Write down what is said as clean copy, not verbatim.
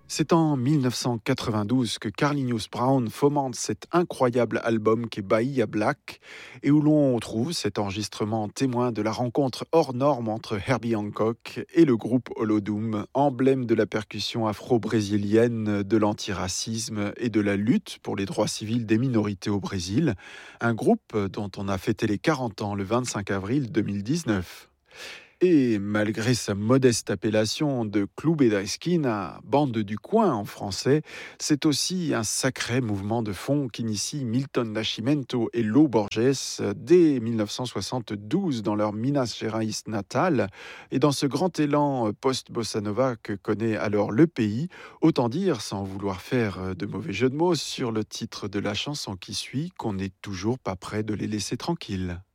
C'est en 1992 que Carlinhos Brown fomente cet incroyable album qu'est Bahia Black et où l'on trouve cet enregistrement témoin de la rencontre hors norme entre Herbie Hancock et le groupe Holodoom, emblème de la percussion afro-brésilienne, de l'antiracisme et de la lutte pour les droits civils des minorités au Brésil, un groupe dont on a fêté les 40 ans le 25 avril 2019. Et malgré sa modeste appellation de Clube da Esquina, bande du coin en français, c'est aussi un sacré mouvement de fond qu'initient Milton Nascimento et Lô Borges dès 1972 dans leur Minas Gerais natale. Et dans ce grand élan post-bossa nova que connaît alors le pays, autant dire, sans vouloir faire de mauvais jeu de mots, sur le titre de la chanson qui suit, qu'on n'est toujours pas prêt de les laisser tranquilles.